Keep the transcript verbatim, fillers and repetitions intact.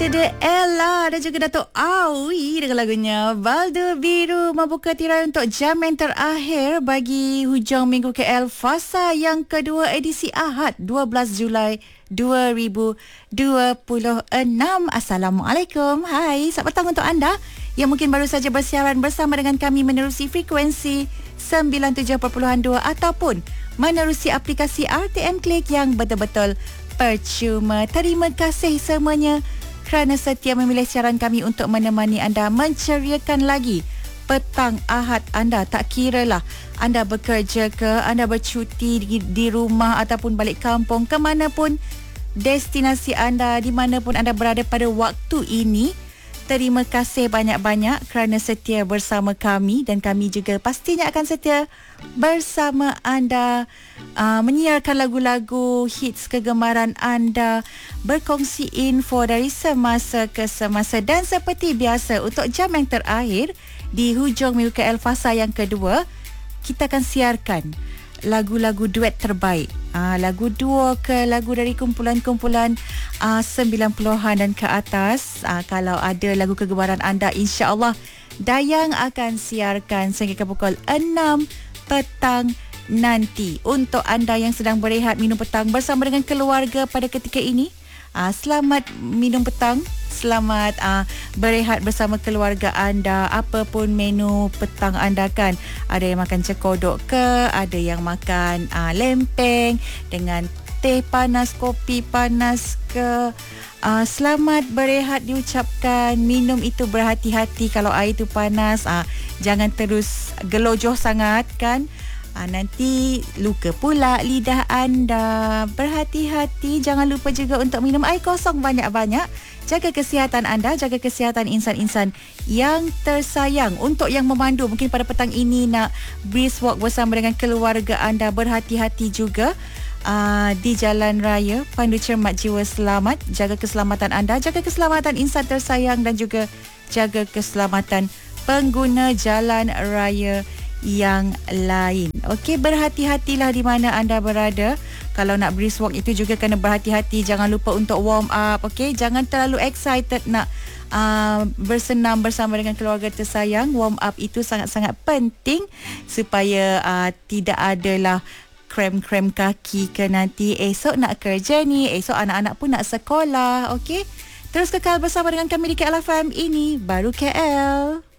Itu dia Ella dan juga Dato' Awi dengan lagunya Baldu Biru membuka tirai untuk jam yang terakhir bagi hujung minggu K L Fasa yang kedua edisi Ahad dua belas Julai dua ribu dua puluh enam. Assalamualaikum. Hai, selamat petang untuk anda yang mungkin baru saja bersiaran bersama dengan kami menerusi frekuensi sembilan puluh tujuh perpuluhan dua ataupun menerusi aplikasi R T M Click yang betul-betul percuma. Terima kasih semuanya kerana setia memilih siaran kami untuk menemani anda menceriakan lagi petang Ahad anda. Tak kiralah anda bekerja ke, anda bercuti di, di rumah ataupun balik kampung, ke mana pun destinasi anda, di mana pun anda berada pada waktu ini. Terima kasih banyak-banyak kerana setia bersama kami dan kami juga pastinya akan setia bersama anda, uh, menyiarkan lagu-lagu hits kegemaran anda, berkongsi info dari semasa ke semasa. Dan seperti biasa untuk jam yang terakhir di hujung minggu K L Fasa yang kedua, kita akan siarkan lagu-lagu duet terbaik, uh, lagu duo ke lagu dari kumpulan-kumpulan uh, sembilan puluhan dan ke atas. Uh, kalau ada lagu kegemaran anda, insya-Allah Dayang akan siarkan sehingga pukul enam petang nanti. Untuk anda yang sedang berehat minum petang bersama dengan keluarga pada ketika ini, uh, selamat minum petang. Selamat uh, berehat bersama keluarga anda. Apapun menu petang anda kan. Ada yang makan cekodok ke, ada yang makan uh, lempeng dengan teh panas, kopi panas ke. Uh, selamat berehat diucapkan. Minum itu berhati-hati. Kalau air itu panas, uh, jangan terus gelojoh sangat kan. Ha, nanti luka pula lidah anda. Berhati-hati. Jangan lupa juga untuk minum air kosong banyak-banyak. Jaga kesihatan anda, jaga kesihatan insan-insan yang tersayang. Untuk yang memandu, mungkin pada petang ini nak brisk walk bersama dengan keluarga anda, berhati-hati juga uh, di jalan raya. Pandu cermat jiwa selamat. Jaga keselamatan anda, jaga keselamatan insan tersayang dan juga jaga keselamatan pengguna jalan raya yang lain. Okey, berhati-hatilah di mana anda berada. Kalau nak brisk walk itu juga kena berhati-hati. Jangan lupa untuk warm up. Okey, jangan terlalu excited nak uh, bersenam bersama dengan keluarga tersayang. Warm up itu sangat-sangat penting supaya uh, tidak adalah krem-krem kaki ke nanti esok nak kerja ni, esok anak-anak pun nak sekolah. Okey, terus kekal bersama dengan kami di K L F M. Ini baru K L.